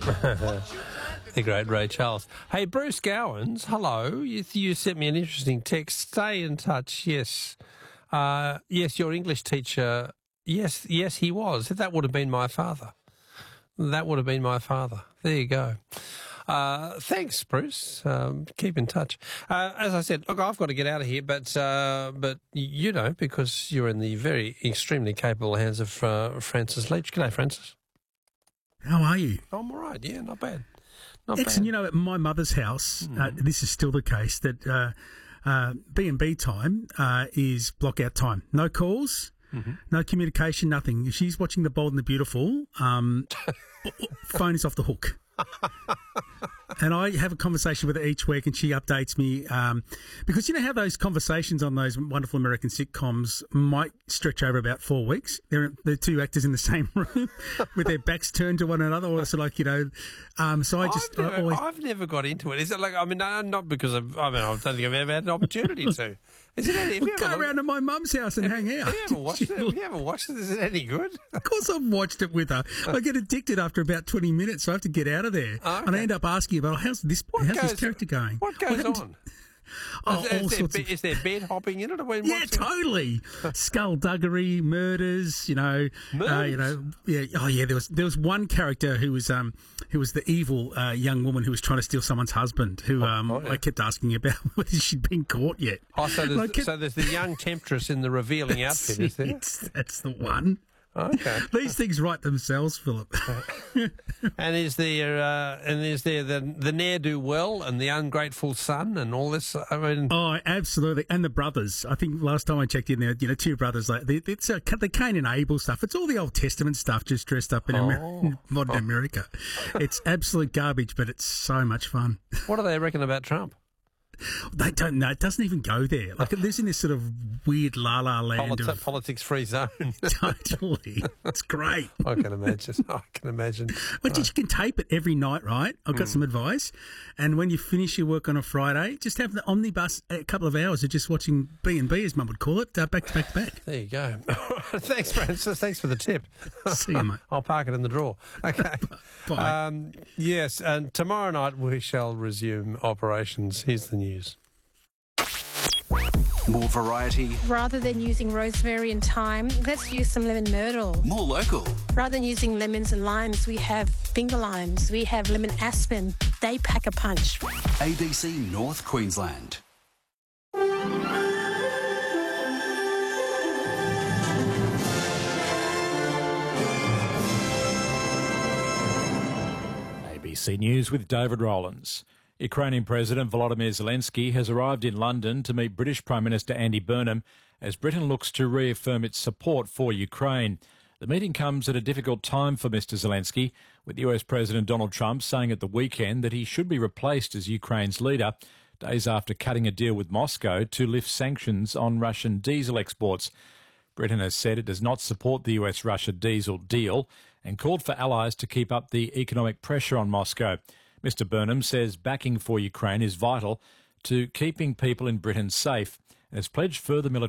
The great Ray Charles. Hey, Bruce Gowans, hello. You sent me an interesting text. Stay in touch, yes. Yes, your English teacher, yes, he was. That would have been my father. There you go. Thanks, Bruce. Keep in touch. As I said, look, I've got to get out of here, but you know, because you're in the very extremely capable hands of Francis Leach. G'day, Francis. How are you? I'm all right, yeah, not bad. Excellent. You know, at my mother's house, this is still the case, that B&B time is block-out time. No calls, no communication, nothing. If she's watching The Bold and the Beautiful, phone is off the hook. And I have a conversation with her each week, and she updates me because you know how those conversations on those wonderful American sitcoms might stretch over about 4 weeks. They're two actors in the same room with their backs turned to one another, or so like, you know. So I've never got into it. Is it like, I mean, not because I don't think I've ever had an opportunity to. Is it any? We'll go around to my mum's house and hang out. Have you ever watched it? Is it any good? Of course I've watched it with her. I get addicted after about 20 minutes, so I have to get out of there. Oh, okay. And I end up asking about, how's this character going? What goes on? Is there bed hopping in it? Yeah, totally. Skullduggery, murders. There was one character who was the evil young woman who was trying to steal someone's husband. Who I kept asking about whether she'd been caught yet. Oh, so there's the young temptress in the revealing outfit, is there? That's the one. Okay. These things write themselves, Philip. And is there the ne'er-do-well and the ungrateful son and all this? I mean, absolutely, and the brothers. I think last time I checked in there, two brothers. Like it's the Cain and Abel stuff. It's all the Old Testament stuff, just dressed up in modern America. It's absolute garbage, but it's so much fun. What do they reckon about Trump? They don't know. It doesn't even go there. Like, it lives in this sort of weird la-la land of politics-free zone. Totally. It's great. I can imagine. But you can tape it every night, right? I've got some advice. And when you finish your work on a Friday, just have the omnibus a couple of hours of just watching B&B, as Mum would call it, back to back to back. There you go. Thanks, Francis. Thanks for the tip. See you, mate. I'll park it in the drawer. Okay. Bye. Yes, and tomorrow night we shall resume operations. Here's the news. More variety. Rather than using rosemary and thyme, let's use some lemon myrtle. More local. Rather than using lemons and limes, we have finger limes. We have lemon aspen. They pack a punch. ABC North Queensland. ABC News with David Rowlands. Ukrainian President Volodymyr Zelensky has arrived in London to meet British Prime Minister Andy Burnham as Britain looks to reaffirm its support for Ukraine. The meeting comes at a difficult time for Mr Zelensky, with US President Donald Trump saying at the weekend that he should be replaced as Ukraine's leader, days after cutting a deal with Moscow to lift sanctions on Russian diesel exports. Britain has said it does not support the US-Russia diesel deal and called for allies to keep up the economic pressure on Moscow. Mr Burnham says backing for Ukraine is vital to keeping people in Britain safe and has pledged further military